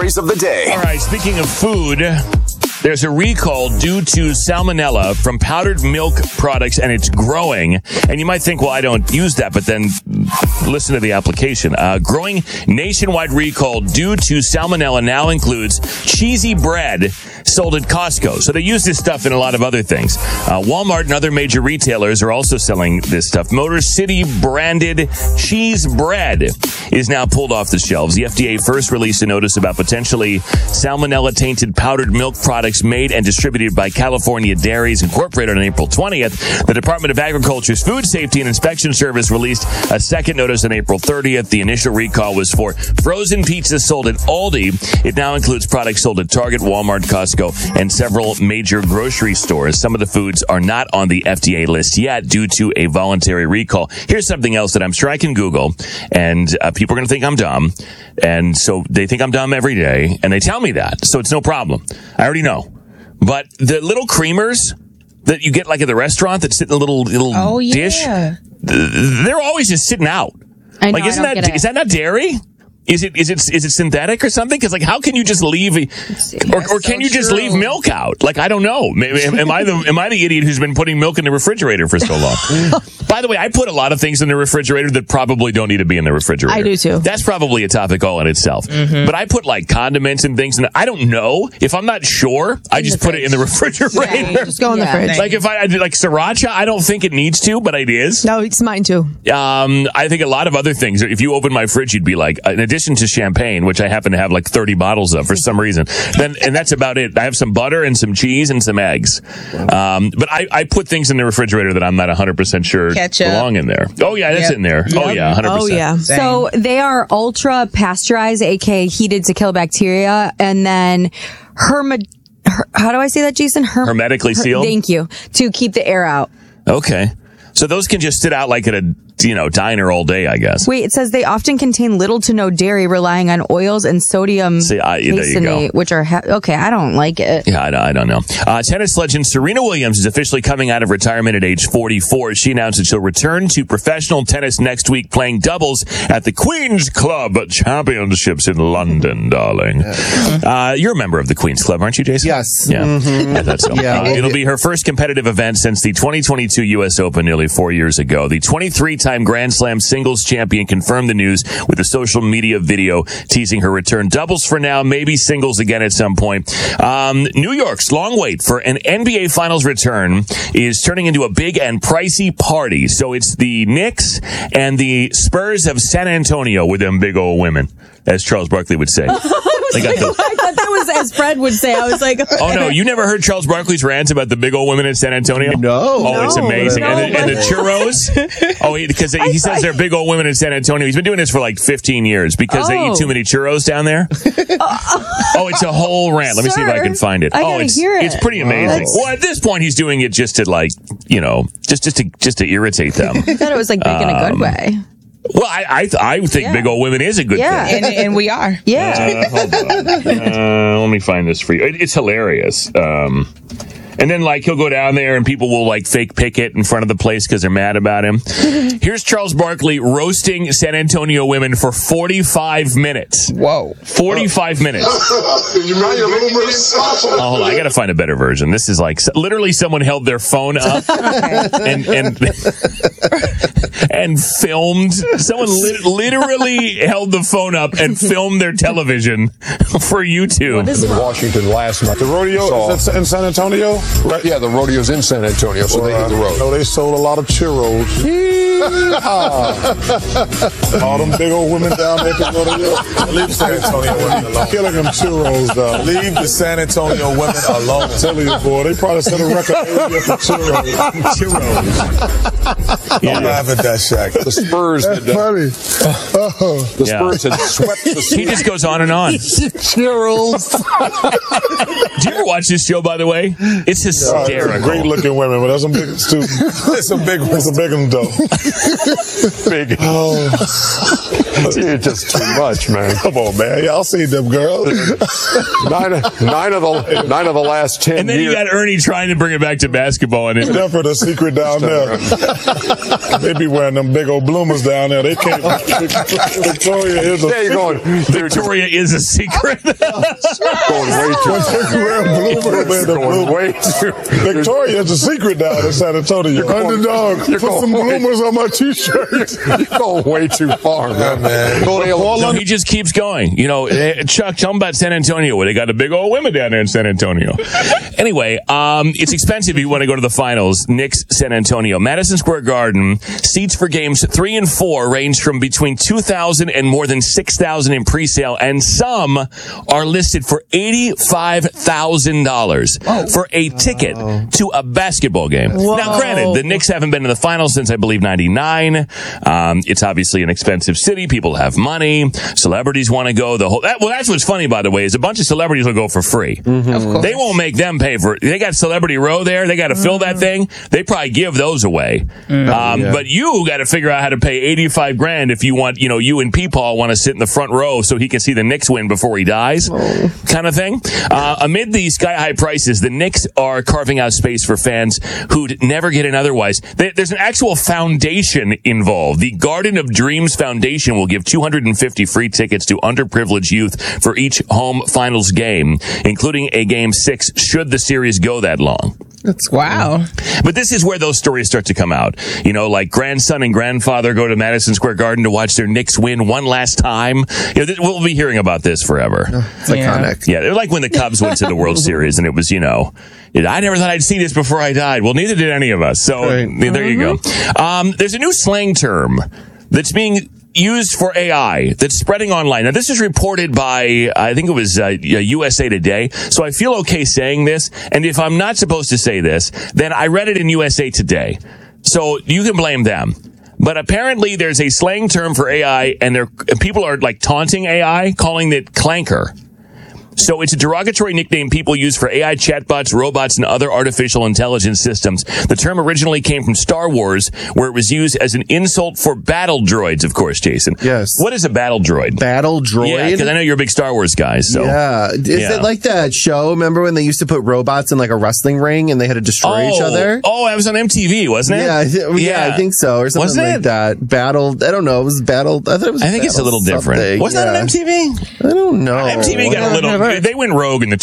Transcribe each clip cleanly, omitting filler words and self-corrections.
stories of the day. All right, speaking of food, there's a recall due to salmonella from powdered milk products, and it's growing. And you might think, well, I don't use that, but then listen to the application. Growing nationwide recall due to salmonella now includes cheesy bread sold at Costco. So they use this stuff in a lot of other things. Walmart and other major retailers are also selling this stuff. Motor City branded cheese bread is now pulled off the shelves. The FDA first released a notice about potentially salmonella-tainted powdered milk products made and distributed by California Dairies Incorporated on April 20th. The Department of Agriculture's Food Safety and Inspection Service released a second notice on April 30th. The initial recall was for frozen pizzas sold at Aldi. It now includes products sold at Target, Walmart, Costco, and several major grocery stores. Some of the foods are not on the FDA list yet due to a voluntary recall. Here's something else that I'm sure I can Google, and people are going to think I'm dumb. And so they think I'm dumb every day, and they tell me that. So it's no problem. I already know. But the little creamers that you get like at the restaurant that sit in a little dish, they're always just sitting out. I know, like, is that not dairy? Is it synthetic or something? Because, like, how can you just leave, or can you just leave milk out? Like, I don't know. Am I the idiot who's been putting milk in the refrigerator for so long? By the way, I put a lot of things in the refrigerator that probably don't need to be in the refrigerator. I do too. That's probably a topic all in itself. Mm-hmm. But I put like condiments and things, and I don't know if I'm not sure. I just put it in the refrigerator. Yeah, just go in the fridge. Like if I do like sriracha, I don't think it needs to, but it is. No, it's mine too. I think a lot of other things. If you open my fridge, you'd be like, in addition to champagne, which I happen to have like 30 bottles of for some reason, and that's about it. I have some butter and some cheese and some eggs. But I put things in the refrigerator that I'm not 100% sure belong in there. Oh yeah, that's in there. Yep. Oh yeah, 100%. Oh yeah. Same. So they are ultra pasteurized, aka heated to kill bacteria, and then how do I say that, Jason? Hermetically sealed. Thank you. To keep the air out. Okay. So those can just sit out like at a diner all day, I guess. Wait, it says they often contain little to no dairy, relying on oils and sodium caseinate, which are okay. I don't like it. Yeah, I don't know. Tennis legend Serena Williams is officially coming out of retirement at age 44. She announced that she'll return to professional tennis next week, playing doubles at the Queen's Club Championships in London, darling. You're a member of the Queen's Club, aren't you, Jason? Yes. Yeah, Mm-hmm. I thought so. Yeah. It'll be her first competitive event since the 2022 U.S. Open nearly 4 years ago. The 23-time Grand Slam singles champion confirmed the news with a social media video teasing her return. Doubles for now, maybe singles again at some point. New York's long wait for an NBA Finals return is turning into a big and pricey party. So it's the Knicks and the Spurs of San Antonio with them big old women, as Charles Barkley would say. They got I thought that was as Fred would say. I was like, oh no, you never heard Charles Barkley's rants about the big old women in San Antonio? No. Oh, it's amazing. No, and the churros. Oh, because he says they're big old women in San Antonio. He's been doing this for like 15 years because they eat too many churros down there. Oh, it's a whole rant. Let me see if I can find it. I gotta hear it. It's pretty amazing. Well, at this point, he's doing it just to like, just to irritate them. I thought it was like big in a good way. Well, I think big old women is a good thing. And we are. Yeah. Hold on. Let me find this for you. It's hilarious. And then, like, he'll go down there and people will, like, fake picket in front of the place because they're mad about him. Here's Charles Barkley roasting San Antonio women for 45 minutes. Whoa. 45 minutes. Oh, hold on. I got to find a better version. This is like, literally someone held their phone up and filmed. Someone literally held the phone up and filmed their television for YouTube. In Washington last night. The rodeo is in San Antonio? Right. Yeah, the rodeo's in San Antonio, so they hit the road. No, they sold a lot of churros. All them big old women down there at the rodeo. Leave San Antonio women alone. Killing them churros, though. Leave the San Antonio women alone. I'm telling you, boy, they probably set a record area for churros. Don't laugh at that, Shaq. The Spurs That's had funny. the Spurs had swept the He just goes on and on. Churros. Do you ever watch this show, by the way? It's hysterical. Great looking women, but there's some big students. There's some big ones. Some big ones, though. big. Oh. It's just too much, man. Come on, man. Y'all seen them girls. Nine of the last 10 And then years. you got Ernie trying to bring it back to basketball. And Never the secret down there. They be wearing them big old bloomers down there. They can't. Victoria is a There you going. Victoria is a secret. Going way too. Going way too. Victoria is a secret down in San Antonio. Underdog, put some bloomers on my T-shirt. You're going way too far, man. No, he just keeps going. You know, Chuck, tell him about San Antonio, where they got the big old women down there in San Antonio. Anyway, it's expensive if you want to go to the finals. Knicks, San Antonio. Madison Square Garden, seats for games 3 and 4 range from between 2,000 and more than 6,000 in presale, and some are listed for $85,000 for a ticket to a basketball game. Whoa. Now, granted, the Knicks haven't been in the finals since, I believe, 99. It's obviously an expensive city. People have money. Celebrities want to go. That's what's funny, by the way, is a bunch of celebrities will go for free. Mm-hmm. They won't make them pay for it. They got Celebrity Row there. They got to fill that thing. They probably give those away. But you got to figure out how to pay $85,000 if you want, you and Peepaw want to sit in the front row so he can see the Knicks win before he dies, kind of thing. Amid these sky-high prices, the Knicks are carving out space for fans who'd never get in otherwise. There's an actual foundation involved. The Garden of Dreams Foundation will give 250 free tickets to underprivileged youth for each home finals game, including a game 6 should the series go that long. That's wow. But this is where those stories start to come out. Like grandson and grandfather go to Madison Square Garden to watch their Knicks win one last time. We'll be hearing about this forever. It's iconic. Yeah, they're like when the Cubs went to the World Series and it was, I never thought I'd see this before I died. Well, neither did any of us. So there you go. There's a new slang term that's being used for AI that's spreading online. Now, this is reported by, I think it was USA Today, so I feel okay saying this. And if I'm not supposed to say this, then I read it in USA Today. So you can blame them. But apparently there's a slang term for AI, and people are like taunting AI, calling it clanker. So it's a derogatory nickname people use for AI chatbots, robots, and other artificial intelligence systems. The term originally came from Star Wars, where it was used as an insult for battle droids, of course, Jason. Yes. What is a battle droid? Battle droid? Yeah, because I know you're a big Star Wars guy, so. Yeah. Is it like that show, remember when they used to put robots in like a wrestling ring and they had to destroy each other? Oh, that was on MTV, wasn't it? Yeah, I think so, or something wasn't like it? that. Battle, I don't know, it was Battle, I thought it was I think it's a little different. something. Wasn't that on MTV? I don't know. MTV got a little, they went rogue in the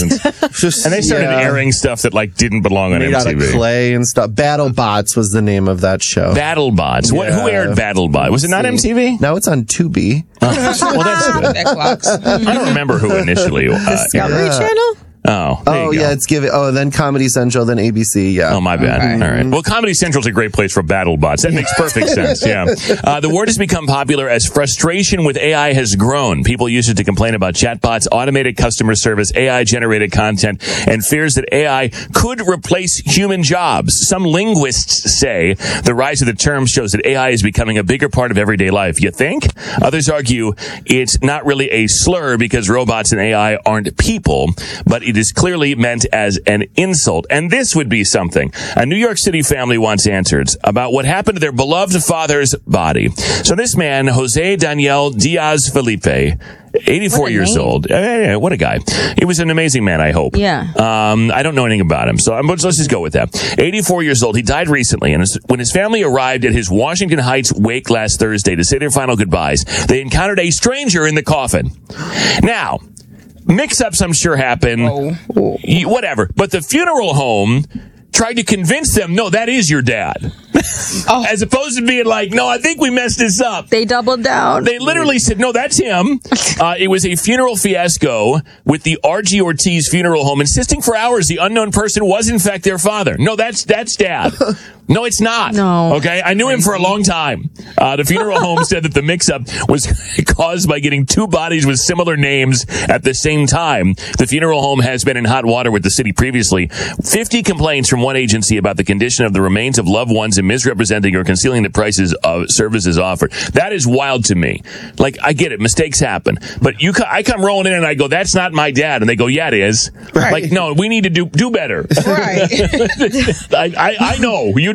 2000s. And they started airing stuff that didn't belong on Made out MTV. of clay and stuff. BattleBots was the name of that show. BattleBots. Yeah. Who aired BattleBot? Was it not MTV? No, it's on Tubi. Well, that's good. That clocks. I don't remember who initially. Discovery Channel? Oh, there you go. Yeah, it's then Comedy Central, then ABC. Yeah. Oh, my bad. All right. Well, Comedy Central's a great place for BattleBots. That makes perfect sense. Yeah. The word has become popular as frustration with AI has grown. People use it to complain about chatbots, automated customer service, AI-generated content, and fears that AI could replace human jobs. Some linguists say the rise of the term shows that AI is becoming a bigger part of everyday life. You think? Others argue it's not really a slur because robots and AI aren't people, but it is clearly meant as an insult. And this would be something a New York City family wants answers about what happened to their beloved father's body. So this man, Jose Daniel Diaz Felipe, 84 years old. What a guy. He was an amazing man, I hope. Yeah. I don't know anything about him, so let's just go with that. 84 years old. He died recently, and when his family arrived at his Washington Heights wake last Thursday to say their final goodbyes, they encountered a stranger in the coffin. Now, mix-ups, I'm sure, happen. Whatever. But the funeral home tried to convince them, no, that is your dad. As opposed to being like, no, I think we messed this up. They doubled down. They literally said, no, that's him. It was a funeral fiasco with the R.G. Ortiz Funeral Home insisting for hours the unknown person was, in fact, their father. No, that's dad. No, it's not. No. Okay? I knew him for a long time. The funeral home said that the mix-up was caused by getting two bodies with similar names at the same time. The funeral home has been in hot water with the city previously. 50 complaints from one agency about the condition of the remains of loved ones and misrepresenting or concealing the prices of services offered. That is wild to me. Like, I get it. Mistakes happen. But I come rolling in and I go, that's not my dad. And they go, yeah, it is. Right. Like, no, we need to do better. Right. I know. You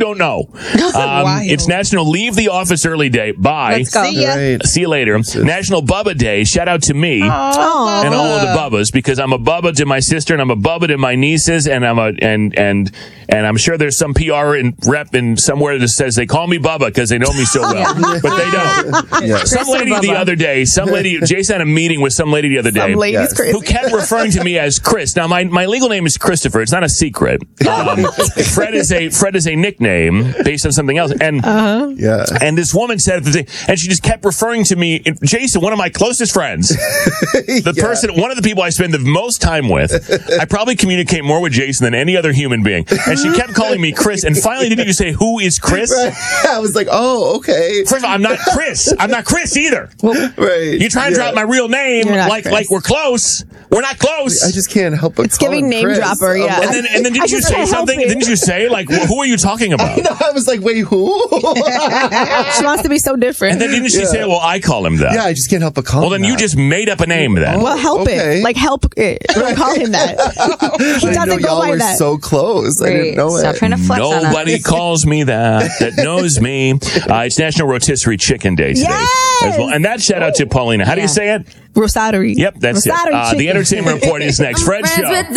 don't know. Wild. It's National Leave the Office Early Day. Bye. Let's go. See ya. Right. See you later. National Bubba Day. Shout out to me and all of the Bubbas, because I'm a Bubba to my sister and I'm a Bubba to my nieces, and I'm sure there's some PR and rep in somewhere that says they call me Bubba because they know me so well, but they don't. Yeah. Some lady the other day, Jason had a meeting with some lady the other day Some lady's Yes. crazy. who kept referring to me as Chris. Now, my legal name is Christopher. It's not a secret. Fred is a nickname based on something else. And Yeah. and this woman said, and she just kept referring to me, Jason, one of my closest friends, the person, one of the people I spend the most time with. I probably communicate more with Jason than any other human being. And she kept calling me Chris. And finally, didn't you say, who is Chris? Right. I was like, oh, okay. First of all, I'm not Chris. I'm not Chris either. Right. You try and drop my real name You're not like Chris. we're close. We're not close. I just can't help but It's call giving him name Chris. dropper, yeah. and then didn't you just say can't help something? it. Didn't you say, like, who are you talking about? I was like, wait, who? She wants to be so different. And then didn't she say, well, I call him that? Yeah, I just can't help but call Well, him then you that. just made up a name then. well, help Okay. it. Like, help it. Don't call him that. He I know doesn't go y'all by were that. so close. I didn't know Stop it. trying to flex on us. Nobody calls me that knows me. It's National Rotisserie Chicken Day today Yes! as well. And that shout out to Paulina. How do you say it? Rosatory. Yep, that's Rosatory it. The chicken. Entertainment Report is next. Fred Show.